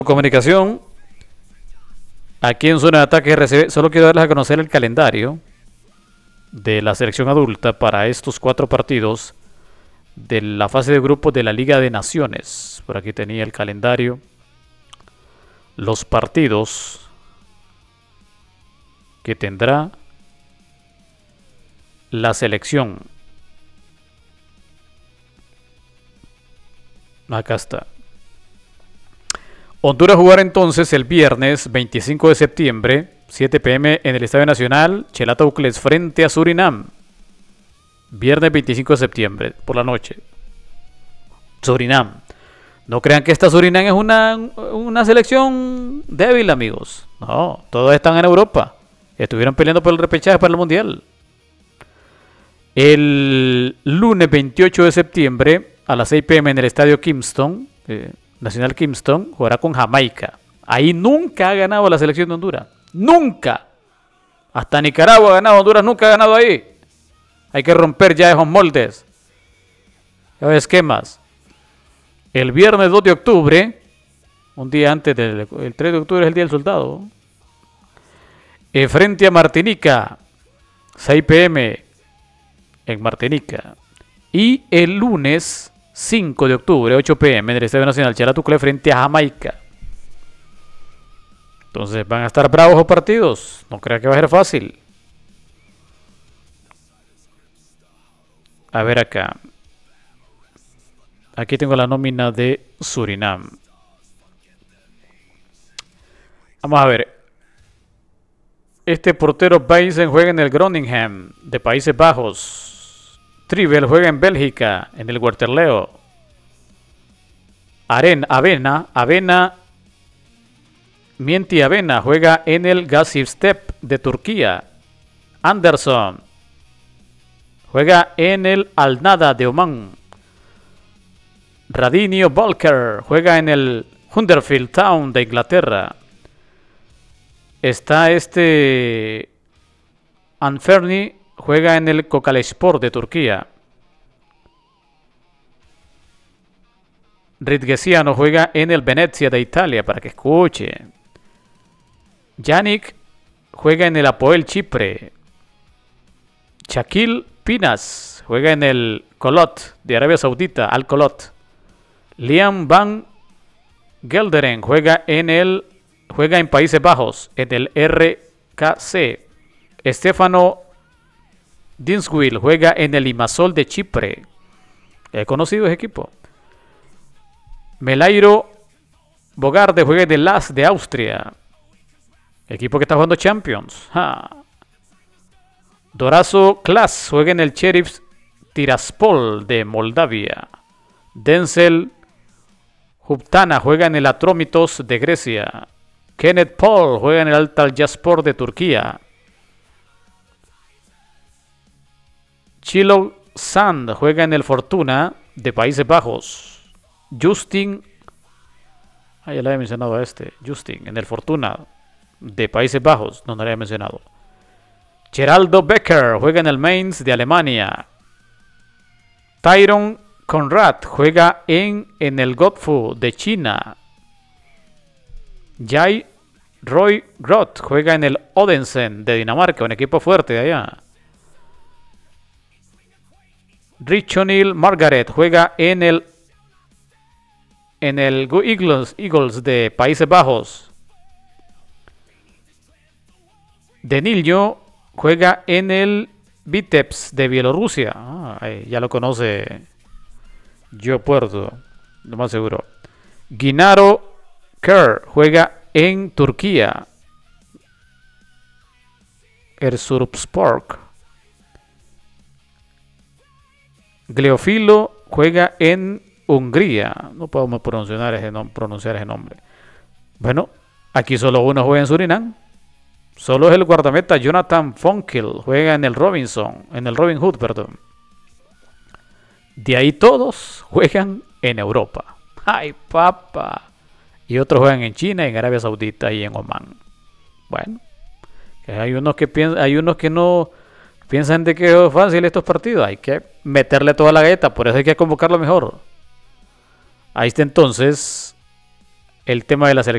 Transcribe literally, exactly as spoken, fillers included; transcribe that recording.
Comunicación, aquí en Zona de Ataque recibe, solo quiero darles a conocer el calendario de la selección adulta para estos cuatro partidos de la fase de grupos de la Liga de Naciones. Por aquí tenía el calendario, los partidos que tendrá la selección. Acá está. Honduras jugará entonces el viernes veinticinco de septiembre, siete pe eme en el Estadio Nacional, Chelataucles frente a Surinam. Viernes veinticinco de septiembre, por la noche. Surinam. No crean que esta Surinam es una, una selección débil, amigos. No, todos están en Europa. Estuvieron peleando por el repechaje para el Mundial. El lunes veintiocho de septiembre, a las seis pe eme en el Estadio Kingston, eh, Nacional Kingston, jugará con Jamaica. Ahí nunca ha ganado la selección de Honduras. ¡Nunca! Hasta Nicaragua ha ganado, Honduras nunca ha ganado ahí. Hay que romper ya esos moldes, esos esquemas. El viernes dos de octubre, un día antes del el tres de octubre es el Día del Soldado, eh, frente a Martinica, seis pe eme en Martinica. Y el lunes cinco de octubre, ocho pe eme en el Estadio Nacional, Chelataucles frente a Jamaica. Entonces van a estar bravos los partidos. No crea que va a ser fácil. A ver acá. Aquí tengo la nómina de Surinam. Vamos a ver. Este portero Baysen juega en el Groningen de Países Bajos. Trivel juega en Bélgica, en el Waterloo. Aren, Avena, Avena, Mienti Avena juega en el Gaziantep de Turquía. Anderson juega en el Al-Nada de Omán. Radinho Volker juega en el Huddersfield Town de Inglaterra. Está este Anferni, juega en el Kocaelispor de Turquía. Ritgesiano juega en el Venezia de Italia, para que escuche. Yannick juega en el Apoel Chipre. Shaquille Pinas juega en el Colot de Arabia Saudita, Al Colot. Liam Van Gelderen juega en el juega en Países Bajos, en el erre ka ce. Stefano Dinswil juega en el Limassol de Chipre. He conocido ese equipo. Melairo Bogarde juega en el Las de Austria. Equipo que está jugando Champions. Ja. Dorazo Klas juega en el Sheriff Tiraspol de Moldavia. Denzel Huptana juega en el Atromitos de Grecia. Kenneth Paul juega en el Antalyaspor de Turquía. Chilo Sand juega en el Fortuna de Países Bajos. Justin, ah, ya le había mencionado a este, Justin en el Fortuna de Países Bajos, no, no le había mencionado. Geraldo Becker juega en el Mainz de Alemania. Tyron Conrad juega en, en el Godfu de China. Jai Roy Groth juega en el Odense de Dinamarca, un equipo fuerte de allá. Rich O'Neill Margaret juega en el en el Eagles, Eagles de Países Bajos. Denillo juega en el Vitebsk de Bielorrusia. Ah, ya lo conoce Yo Puerto, lo más seguro. Guinaro Kerr juega en Turquía. Erzurumspor. Gleofilo juega en Hungría. No podemos pronunciar ese, nom pronunciar ese nombre. Bueno, aquí solo uno juega en Surinam. Solo es el guardameta Jonathan Fonkel. Juega en el Robinson. En el Robin Hood, perdón. De ahí todos juegan en Europa. ¡Ay, papá! Y otros juegan en China, en Arabia Saudita y en Omán. Bueno, hay unos que piensan, hay unos que no piensan de que es fácil estos partidos. Hay que meterle toda la galleta. Por eso hay que convocarlo mejor. Ahí está entonces el tema de la selección.